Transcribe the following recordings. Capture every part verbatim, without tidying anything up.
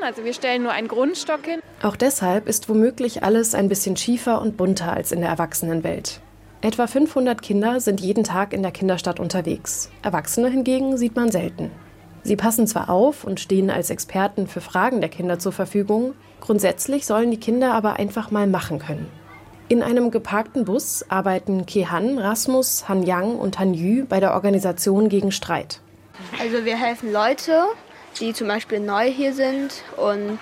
Also wir stellen nur einen Grundstock hin. Auch deshalb ist womöglich alles ein bisschen schiefer und bunter als in der Erwachsenenwelt. Etwa fünfhundert Kinder sind jeden Tag in der Kinderstadt unterwegs. Erwachsene hingegen sieht man selten. Sie passen zwar auf und stehen als Experten für Fragen der Kinder zur Verfügung, grundsätzlich sollen die Kinder aber einfach mal machen können. In einem geparkten Bus arbeiten Kehan, Rasmus, Hanyang und Hanyu bei der Organisation gegen Streit. Also wir helfen Leute, die zum Beispiel neu hier sind und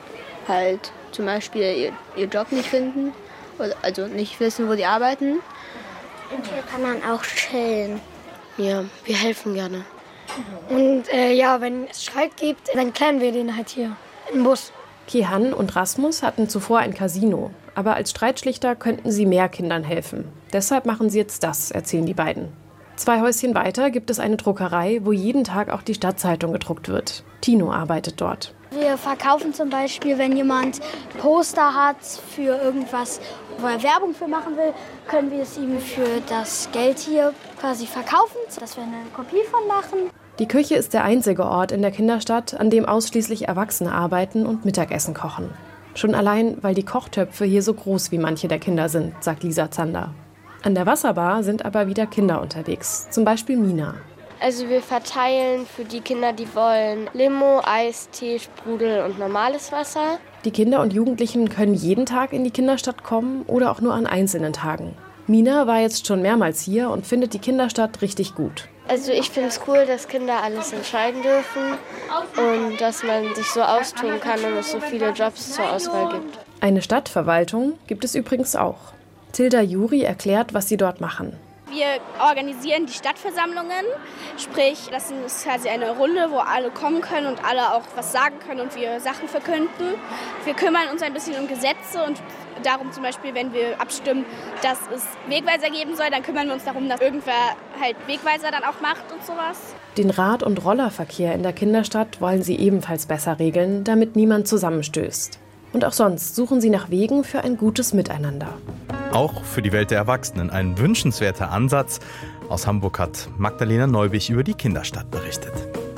halt zum Beispiel ihr, ihr Job nicht finden, also nicht wissen, wo die arbeiten. Und hier kann man auch chillen. Ja, wir helfen gerne. Und äh, ja, wenn es Streit gibt, dann klären wir den halt hier im Bus. Kehan und Rasmus hatten zuvor ein Casino, aber als Streitschlichter könnten sie mehr Kindern helfen. Deshalb machen sie jetzt das, erzählen die beiden. Zwei Häuschen weiter gibt es eine Druckerei, wo jeden Tag auch die Stadtzeitung gedruckt wird. Tino arbeitet dort. Wir verkaufen zum Beispiel, wenn jemand Poster hat für irgendwas, wo er Werbung für machen will, können wir es ihm für das Geld hier quasi verkaufen, dass wir eine Kopie von machen. Die Küche ist der einzige Ort in der Kinderstadt, an dem ausschließlich Erwachsene arbeiten und Mittagessen kochen. Schon allein, weil die Kochtöpfe hier so groß wie manche der Kinder sind, sagt Lisa Zander. An der Wasserbar sind aber wieder Kinder unterwegs, zum Beispiel Mina. Also wir verteilen für die Kinder, die wollen, Limo, Eistee, Sprudel und normales Wasser. Die Kinder und Jugendlichen können jeden Tag in die Kinderstadt kommen oder auch nur an einzelnen Tagen. Mina war jetzt schon mehrmals hier und findet die Kinderstadt richtig gut. Also ich finde es cool, dass Kinder alles entscheiden dürfen und dass man sich so austoben kann und es so viele Jobs zur Auswahl gibt. Eine Stadtverwaltung gibt es übrigens auch. Tilda Juri erklärt, was sie dort machen. Wir organisieren die Stadtversammlungen, sprich, das ist quasi eine Runde, wo alle kommen können und alle auch was sagen können und wir Sachen verkünden. Wir kümmern uns ein bisschen um Gesetze und darum zum Beispiel, wenn wir abstimmen, dass es Wegweiser geben soll, dann kümmern wir uns darum, dass irgendwer halt Wegweiser dann auch macht und sowas. Den Rad- und Rollerverkehr in der Kinderstadt wollen sie ebenfalls besser regeln, damit niemand zusammenstößt. Und auch sonst suchen sie nach Wegen für ein gutes Miteinander. Auch für die Welt der Erwachsenen ein wünschenswerter Ansatz. Aus Hamburg hat Magdalena Neubich über die Kinderstadt berichtet.